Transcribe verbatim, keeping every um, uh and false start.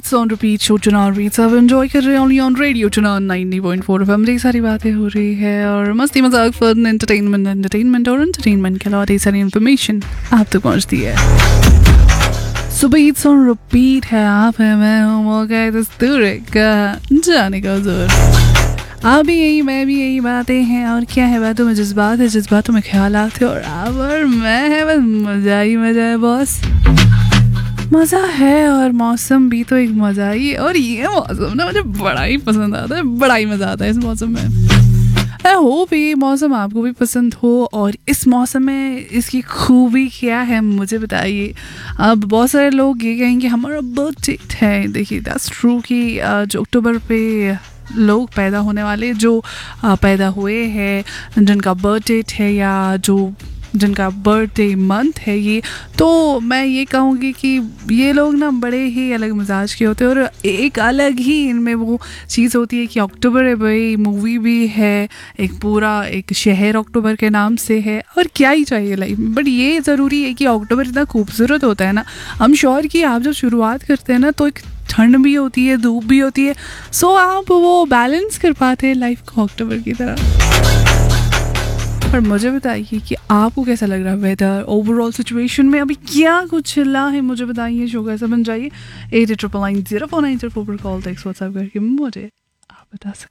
Beats on repeat show चुनाव beats आप enjoy कर रहे हैं ओनली ऑन रेडियो चुनाव नाइंटी पॉइंट फोर एफएम। ढेर सारी बातें हो रही है और मस्ती मजाक फन एंटरटेनमेंट एंटरटेनमेंट और एंटरटेनमेंट के अलावा ढेर सारी इन्फॉर्मेशन आप तक पहुंचती है। सो बीट्स ऑन रिपीट है, आप है, मैं हूँ, मौका है दस्तूर का जाने का जोर। आप भी यही, मैं भी यही, बातें हैं और क्या है, बातों में जज्बात है, जज्बातों में ख्याल आते और आप और मैं है, बस मजा ही मजा है बॉस। मज़ा है और मौसम भी तो एक मज़ा ही है। और ये मौसम ना मुझे बड़ा ही पसंद आता है, बड़ा ही मज़ा आता है इस मौसम में। आई होप ये मौसम आपको भी पसंद हो और इस मौसम में इसकी खूबी क्या है मुझे बताइए। अब बहुत सारे लोग ये कहेंगे हमारा बर्थडे है। देखिए दैट्स ट्रू कि जो अक्टूबर पे लोग पैदा होने वाले, जो पैदा हुए हैं, जिनका बर्थडे है या जो जिनका बर्थडे मंथ है ये, तो मैं ये कहूँगी कि ये लोग ना बड़े ही अलग मिजाज के होते हैं और एक अलग ही इनमें वो चीज़ होती है कि अक्टूबर है भाई, मूवी भी है, एक पूरा एक शहर अक्टूबर के नाम से है और क्या ही चाहिए लाइफ में। बट ये ज़रूरी है कि अक्टूबर इतना खूबसूरत होता है ना, हम श्योर कि आप जब शुरुआत करते हैं ना तो एक ठंड भी होती है, धूप भी होती है, सो आप वो बैलेंस कर पाते हैं लाइफ को अक्टूबर की तरह। पर मुझे बताइए कि आपको कैसा लग रहा है वेदर, ओवरऑल सिचुएशन में अभी क्या कुछ चला है, मुझे बताइए। शो कैसा बन जाइए eight triple nine zero four nine zero four पर कॉल टेक्स्ट व्हाट्सएप करके मुझे आप बता सकते हैं।